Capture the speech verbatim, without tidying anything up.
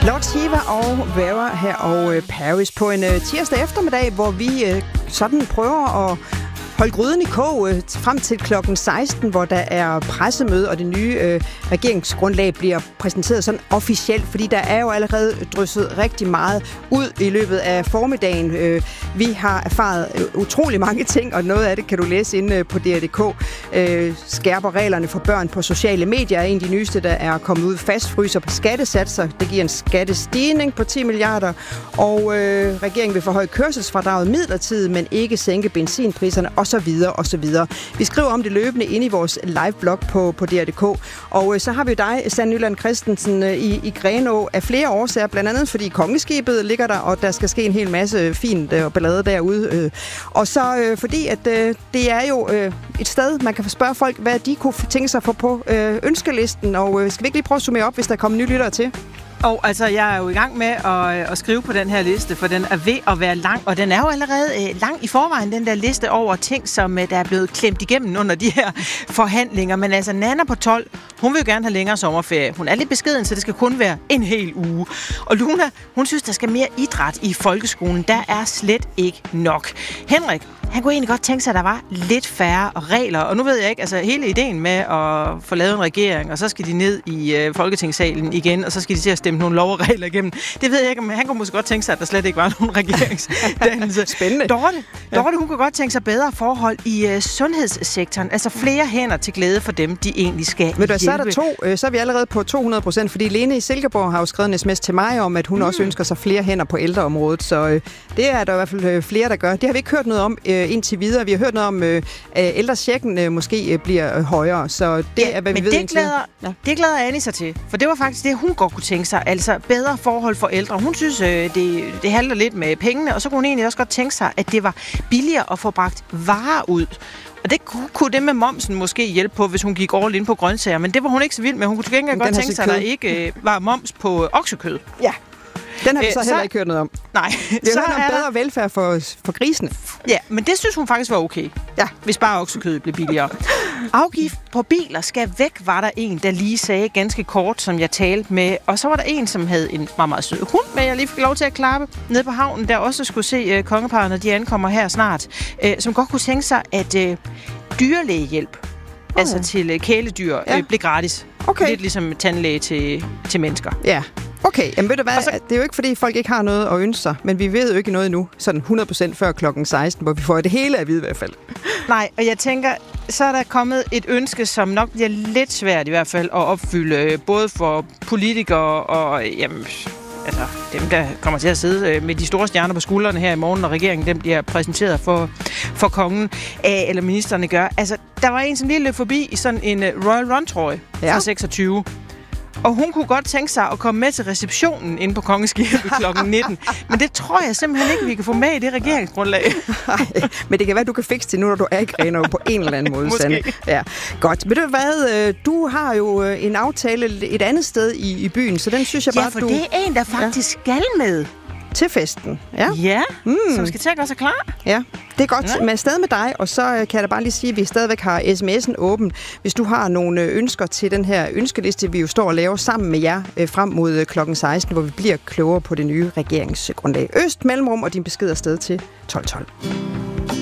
Lord Shiva og Vera her og øh, Paris på en øh, tirsdag eftermiddag, hvor vi øh, sådan prøver at holde gryden i kog øh, frem til klokken seksten, hvor der er pressemøde, og det nye øh, regeringsgrundlag bliver præsenteret sådan officielt, fordi der er jo allerede drysset rigtig meget ud i løbet af formiddagen. Øh, vi har erfaret øh, utrolig mange ting, og noget af det kan du læse inde øh, på D R punktum d k. Øh, skærper reglerne for børn på sociale medier er en af de nyeste, der er kommet ud. Fastfryser på skattesatser. Det giver en skattestigning på ti milliarder, og øh, regeringen vil forhøje kørselsfradraget midlertidigt, men ikke sænke benzinpriserne, og så videre, og så videre. Vi skriver om det løbende inde i vores live-blog på, på D R punktum d k. Og øh, så har vi dig, Sanne Nyland Christensen, øh, i, i Grenaa af flere årsager, blandt andet fordi kongeskibet ligger der, og der skal ske en hel masse fint øh, ballade derude. Øh. Og så øh, fordi, at øh, det er jo øh, et sted, man kan spørge folk, hvad de kunne tænke sig for på øh, ønskelisten, og øh, skal vi ikke lige prøve at summere op, hvis der kommer nye lyttere til? Og altså, jeg er jo i gang med at, at skrive på den her liste, for den er ved at være lang, og den er jo allerede øh, lang i forvejen, den der liste over ting, som øh, der er blevet klemt igennem under de her forhandlinger. Men altså, Nana på tolv, hun vil jo gerne have længere sommerferie. Hun er lidt beskeden, så det skal kun være en hel uge. Og Luna, hun synes, der skal mere idræt i folkeskolen. Der er slet ikke nok. Henrik, han kunne egentlig godt tænke sig, at der var lidt færre regler. Og nu ved jeg ikke, altså hele ideen med at få lavet en regering, og så skal de ned i øh, Folketingssalen igen, og så skal de til at stemme nogle lov og regler igennem. Det ved jeg ikke, men han kunne måske godt tænke sig, at der slet ikke var nogen regeringsdannelse. Spændende. Dorte, Dorte, hun kunne godt tænke sig bedre forhold i øh, sundhedssektoren. Altså flere hænder til glæde for dem, de egentlig skal hjælpe. Men så er der to, øh, så er vi allerede på to hundrede procent, fordi Lene i Silkeborg har jo skrevet en sms til mig om, at hun mm. også ønsker sig flere hænder på ældreområdet. Så øh, det er der i hvert fald øh, flere, der gør. Det har vi ikke hørt noget om øh, indtil videre. Vi har hørt noget om, øh, at ældrechecken øh, måske øh, bliver øh, højere. Så det ja, er, hvad vi ved det indtil. Glæder, ja. Det glæder Annie sig til. For det var faktisk det, hun godt kunne tænke sig. Altså bedre forhold for ældre. Hun synes, øh, det, det handler lidt med pengene, og så kunne hun egentlig også godt tænke sig, at det var billigere at få bragt varer ud. Og det kunne det med momsen måske hjælpe på, hvis hun gik all in på grøntsager. Men det var hun ikke så vild med. Hun kunne til gengæld godt tænke sig, at der ikke øh, var moms på oksekød. Ja. Den har vi så Æ, heller så, ikke hørt noget om. Nej. Vi har hørt om bedre der... velfærd for, for grisene. Ja, men det synes hun faktisk var okay. Ja. Hvis bare oksekødet blev billigere. Afgift på biler skal væk, var der en, der lige sagde ganske kort, som jeg talte med. Og så var der en, som havde en meget, meget sød hund med, jeg lige fik lov til at klappe nede på havnen, der også skulle se uh, kongeparret, når de ankommer her snart. Uh, som godt kunne tænke sig, at uh, dyrlægehjælp, oh. altså til uh, kæledyr, ja. uh, blev gratis. Okay. Lidt ligesom tandlæge til, til mennesker. Ja. Okay, jamen ved du hvad, så... det er jo ikke fordi folk ikke har noget at ønske sig, men vi ved jo ikke noget endnu, sådan hundrede procent før klokken seksten, hvor vi får det hele at vide i hvert fald. Nej, og jeg tænker, så er der kommet et ønske, som nok bliver lidt svært i hvert fald at opfylde, både for politikere og jamen, altså, dem, der kommer til at sidde med de store stjerner på skuldrene her i morgen, når regeringen den bliver præsenteret for, for kongen, eller ministerne gør. Altså, der var en, som lige løb forbi i sådan en Royal Run-trøje ja. fra seksogtyve. Og hun kunne godt tænke sig at komme med til receptionen inde på kongeskibet klokken nitten. Men det tror jeg simpelthen ikke, vi kan få med i det regeringsgrundlag. Nej, men det kan være, du kan fikse det nu, når du er i Grenaa på en eller anden måde, Sanne. Ja, godt. Men du hvad, du har jo en aftale et andet sted i, i byen, så den synes jeg bare, ja, for du... det er en, der faktisk ja. skal med. Til festen, ja. Ja, mm. som skal til at gøre sig klar. Ja, det er godt. Ja. Men afsted med dig, og så kan jeg da bare lige sige, at vi stadigvæk har sms'en åben. Hvis du har nogle ønsker til den her ønskeliste, vi jo står og laver sammen med jer frem mod klokken seksten, hvor vi bliver klogere på det nye regeringsgrundlag. Øst, mellemrum og din besked afsted til tolv tolv.